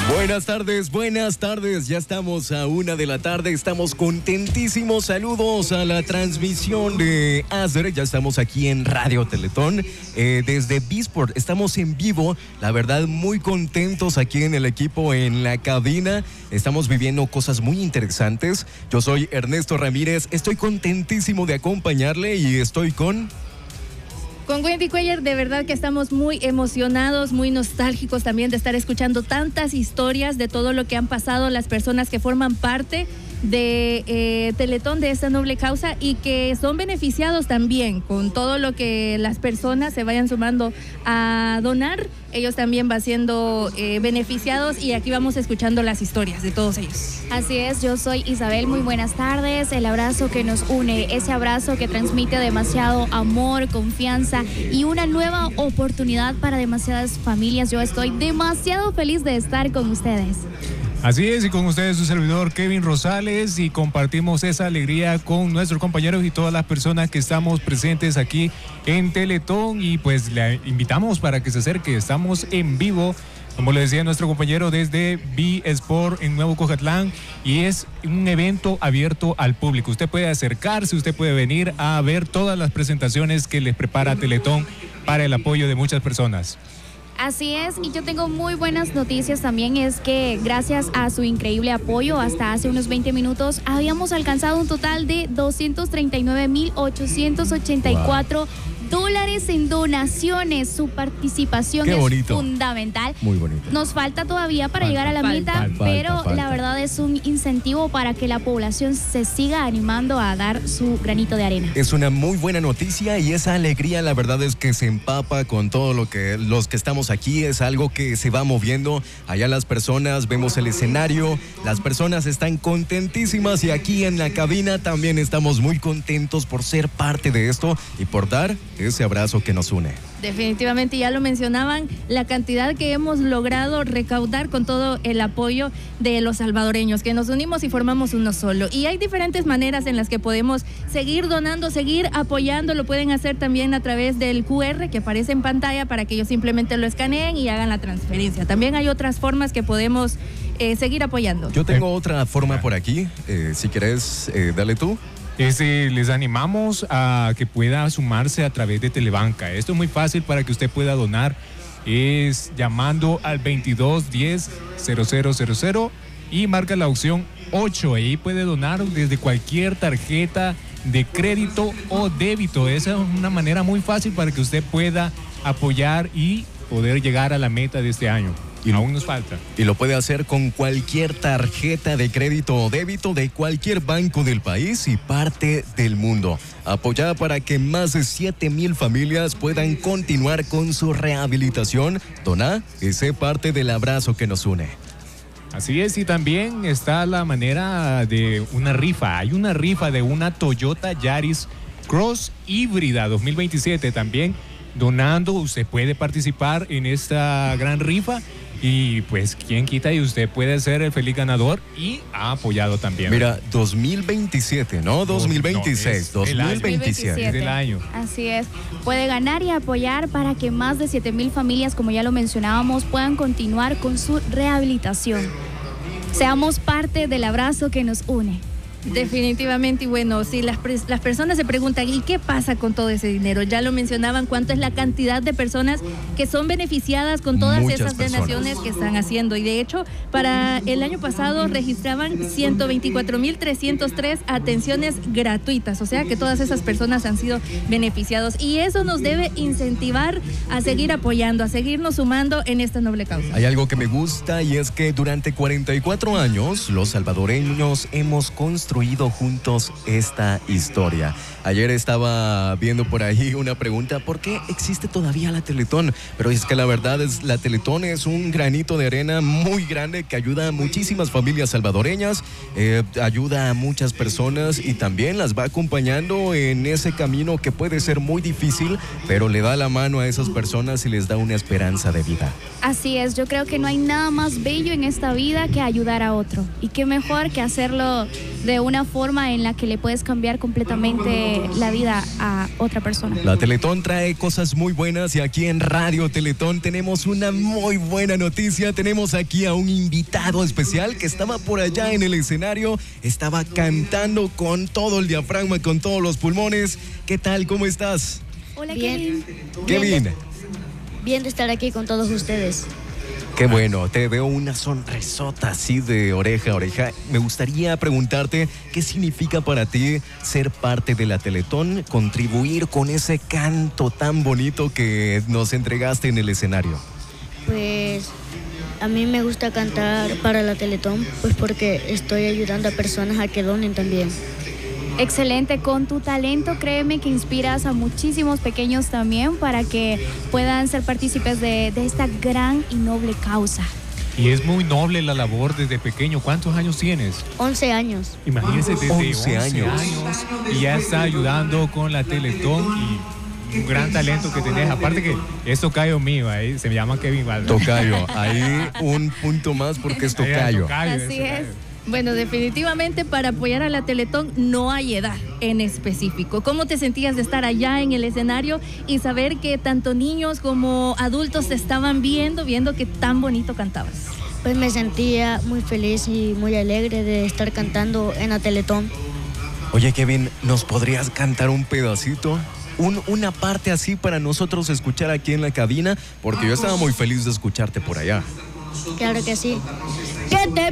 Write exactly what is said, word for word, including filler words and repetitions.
Buenas tardes, buenas tardes. Ya estamos a una de la tarde. Estamos contentísimos. Saludos a la transmisión de Azer. Ya estamos aquí en Radio Teletón eh, desde B-Sport. Estamos en vivo. La verdad, muy contentos aquí en el equipo, en la cabina. Estamos viviendo cosas muy interesantes. Yo soy Ernesto Ramírez. Estoy contentísimo de acompañarle y estoy con... Con Wendy Cuellar, de verdad que estamos muy emocionados, muy nostálgicos también de estar escuchando tantas historias de todo lo que han pasado las personas que forman parte de eh, Teletón, de esta noble causa, y que son beneficiados también con todo lo que las personas se vayan sumando a donar. Ellos también van siendo eh, beneficiados, y aquí vamos escuchando las historias de todos ellos. Así es, yo soy Isabel, muy buenas tardes. El abrazo que nos une, ese abrazo que transmite demasiado amor, confianza y una nueva oportunidad para demasiadas familias. Yo estoy demasiado feliz de estar con ustedes. Así es, y con ustedes su servidor Kevin Rosales, y compartimos esa alegría con nuestros compañeros y todas las personas que estamos presentes aquí en Teletón, y pues le invitamos para que se acerque. Estamos en vivo, como le decía nuestro compañero, desde B-Sport en Nuevo Cojatlán, y es un evento abierto al público. Usted puede acercarse, usted puede venir a ver todas las presentaciones que les prepara Teletón para el apoyo de muchas personas. Así es, y yo tengo muy buenas noticias también. Es que gracias a su increíble apoyo, hasta hace unos veinte minutos habíamos alcanzado un total de doscientos treinta y nueve mil ochocientos ochenta y cuatro wow. dólares en donaciones. Su participación Qué es bonito. Fundamental. Muy bonito. Nos falta todavía para falta, llegar a la falta, meta, falta, pero falta. la verdad es un incentivo para que la población se siga animando a dar su granito de arena. Es una muy buena noticia, y esa alegría, la verdad es que se empapa con todo lo que los que estamos aquí. Es algo que se va moviendo. Allá las personas, vemos el escenario, las personas están contentísimas, y aquí en la cabina también estamos muy contentos por ser parte de esto y por dar ese abrazo que nos une. Definitivamente, ya lo mencionaban, la cantidad que hemos logrado recaudar con todo el apoyo de los salvadoreños, que nos unimos y formamos uno solo. Y hay diferentes maneras en las que podemos seguir donando, seguir apoyando. Lo pueden hacer también a través del cu erre que aparece en pantalla, para que ellos simplemente lo escaneen y hagan la transferencia. También hay otras formas que podemos eh, seguir apoyando. Yo tengo otra forma por aquí, eh, si querés, eh, dale tú. Este, les animamos a que pueda sumarse a través de Telebanca. Esto es muy fácil para que usted pueda donar. Es llamando al veintidós diez cero cero cero cero y marca la opción ocho. Ahí puede donar desde cualquier tarjeta de crédito o débito. Esa es una manera muy fácil para que usted pueda apoyar y poder llegar a la meta de este año. Y aún nos falta. Y lo puede hacer con cualquier tarjeta de crédito o débito de cualquier banco del país y parte del mundo. Apoyada para que más de siete mil familias puedan continuar con su rehabilitación. Dona y sé parte del abrazo que nos une. Así es, y también está la manera de una rifa. Hay una rifa de una Toyota Yaris Cross híbrida dos mil veintisiete. También donando usted puede participar en esta gran rifa. Y pues, ¿quién quita? Y usted puede ser el feliz ganador y ha apoyado también. Mira, dos mil veintisiete, no dos mil veintiséis, no, es dos mil veintisiete. Es del año. Así es. Puede ganar y apoyar para que más de siete mil familias, como ya lo mencionábamos, puedan continuar con su rehabilitación. Seamos parte del abrazo que nos une. Definitivamente, y bueno, si las, las personas se preguntan, ¿y qué pasa con todo ese dinero? Ya lo mencionaban, cuánto es la cantidad de personas que son beneficiadas con todas Muchas esas personas. donaciones que están haciendo. Y de hecho, para el año pasado registraban ciento veinticuatro mil trescientas tres atenciones gratuitas, o sea que todas esas personas han sido beneficiados, y eso nos debe incentivar a seguir apoyando, a seguirnos sumando en esta noble causa. Hay algo que me gusta, y es que durante cuarenta y cuatro años los salvadoreños hemos construido juntos esta historia. Ayer estaba viendo por ahí una pregunta: ¿por qué existe todavía la Teletón? Pero es que la verdad es, la Teletón es un granito de arena muy grande que ayuda a muchísimas familias salvadoreñas, eh, ayuda a muchas personas, y también las va acompañando en ese camino que puede ser muy difícil, pero le da la mano a esas personas y les da una esperanza de vida. Así es, yo creo que no hay nada más bello en esta vida que ayudar a otro, y qué mejor que hacerlo de una forma en la que le puedes cambiar completamente la vida a otra persona. La Teletón trae cosas muy buenas y aquí en Radio Teletón tenemos una muy buena noticia. Tenemos aquí a un invitado especial que estaba por allá en el escenario, estaba cantando con todo el diafragma, con todos los pulmones. ¿Qué tal? ¿Cómo estás? Hola, Bien. Kevin. Kevin. Bien de estar aquí con todos ustedes. Qué bueno, te veo una sonrisota así de oreja a oreja. Me gustaría preguntarte qué significa para ti ser parte de la Teletón, contribuir con ese canto tan bonito que nos entregaste en el escenario. Pues a mí me gusta cantar para la Teletón, pues porque estoy ayudando a personas a que donen también. Excelente, con tu talento créeme que inspiras a muchísimos pequeños también para que puedan ser partícipes de, de esta gran y noble causa. Y es muy noble la labor desde pequeño. ¿Cuántos años tienes? once años. Imagínense, desde once, once años. años y ya está ayudando con la Teletón y un gran talento que tenés. Aparte que es tocayo mío, ahí se me llama Kevin Valdo. Tocayo, ahí un punto más porque es tocayo. Tocayo, Así tocayo. es. Bueno, definitivamente para apoyar a la Teletón no hay edad en específico. ¿Cómo te sentías de estar allá en el escenario y saber que tanto niños como adultos te estaban viendo, viendo que tan bonito cantabas? Pues me sentía muy feliz y muy alegre de estar cantando en la Teletón. Oye, Kevin, ¿nos podrías cantar un pedacito? Un, una parte así para nosotros escuchar aquí en la cabina, porque yo estaba muy feliz de escucharte por allá. Claro que sí. ¿Qué te